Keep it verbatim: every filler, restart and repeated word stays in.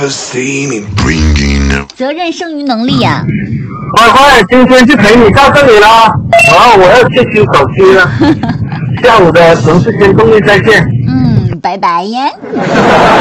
责任胜于能力呀、 啊！乖乖，今天就陪你到这里了，好，我要去修手机了。下午的城市先动力再见。 嗯，拜拜呀。